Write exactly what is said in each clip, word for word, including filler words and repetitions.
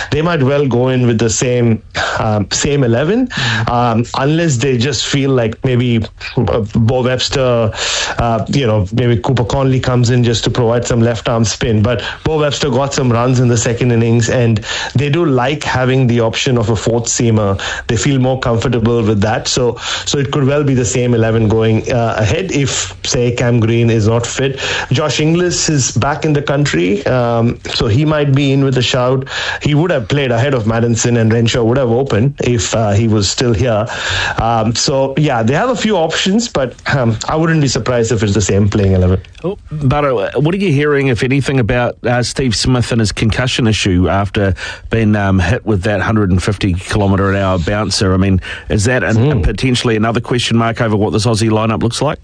they might well go in with the same um, same eleven, um, unless they just feel like maybe uh, Bo Webster, uh, you know, maybe Cooper Conley comes in just to provide some left arm spin. But Bo Webster got some runs in the second innings, and they do like having the option of a fourth seamer. They feel more comfortable with that. So, so it could well be the same eleven going uh, ahead if, say, Cam Green is not fit. Josh Inglis is back in the country, um, so he might be in with a shout. He would have played ahead of Madison, and Renshaw would have opened if uh, he was still here. Um, so, yeah, they have a few options, but um, I wouldn't be surprised if it's the same playing eleven. Oh, but uh, what are you hearing, if anything, about uh, Steve Smith and his concussion issue after being um, hit with that one hundred fifty kilometre an hour bouncer? I mean, is that an, mm. potentially another question mark over what this Aussie lineup looks like?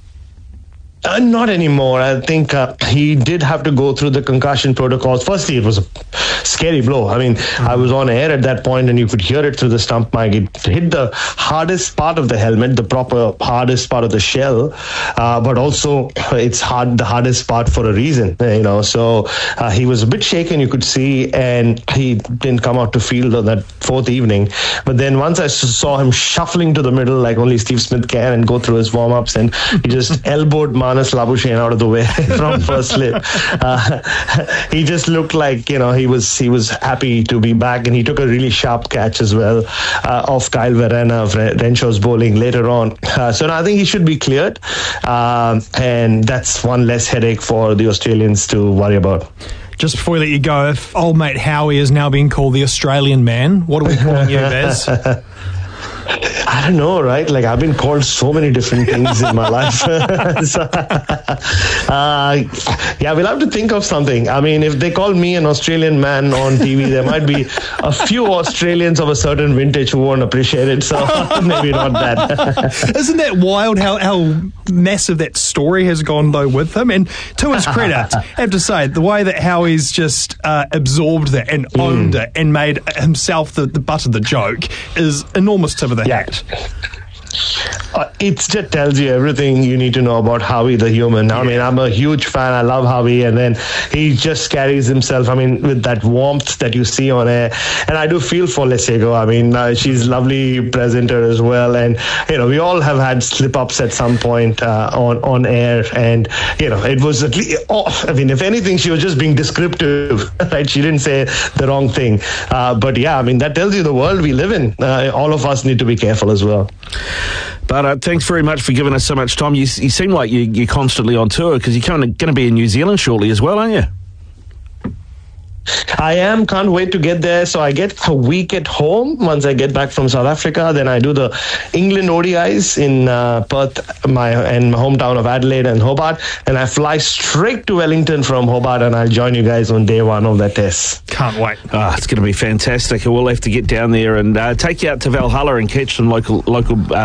Uh, not anymore. I think uh, he did have to go through the concussion protocols. Firstly, it was a scary blow. I mean, mm-hmm. I was on air at that point and you could hear it through the stump mic. It hit the hardest part of the helmet, the proper hardest part of the shell, uh, but also it's hard, the hardest part for a reason, you know. So uh, he was a bit shaken, you could see, and he didn't come out to field on that fourth evening. But then once I saw him shuffling to the middle like only Steve Smith can and go through his warm-ups, and he just elbowed Manas Labuschagne out of the way from first slip. Uh, he just looked like, you know, he was he was happy to be back, and he took a really sharp catch as well uh, off Kyle Verreynne of Renshaw's bowling later on. Uh, so now I think he should be cleared, uh, and that's one less headache for the Australians to worry about. Just before we let you go, if old mate Howie is now being called the Australian man, what are we calling you, Bez? I don't know, right? Like, I've been called so many different things in my life. so, uh, yeah, we'll have to think of something. I mean, if they call me an Australian man on T V, there might be a few Australians of a certain vintage who won't appreciate it. So maybe not that. Isn't that wild how, how massive that story has gone, though, with him? And to his credit, I have to say, the way that Howie's just uh, absorbed that and owned mm. it and made himself the, the butt of the joke is enormous tip of the yeah. hat. Uh, it just tells you everything you need to know about Howie the human. I mean, I'm a huge fan. I love Howie, and then he just carries himself, I mean, with that warmth that you see on air. And I do feel for Lesego. I mean, uh, she's a lovely presenter as well, and you know, we all have had slip-ups at some point uh, on, on air, and you know, it was at least, oh, I mean, if anything, she was just being descriptive, right? She didn't say the wrong thing. Uh, but yeah, I mean, that tells you the world we live in. Uh, all of us need to be careful as well. But uh, thanks very much for giving us so much time. You, you seem like you, you're constantly on tour because you're kind of going to be in New Zealand shortly as well, aren't you? I am. Can't wait to get there. So I get a week at home once I get back from South Africa. Then I do the England O D Is in uh, Perth, my and my hometown of Adelaide and Hobart. And I fly straight to Wellington from Hobart, and I'll join you guys on day one of that test. Can't wait. Oh, it's going to be fantastic. We'll have to get down there and uh, take you out to Valhalla and catch some local local. Uh,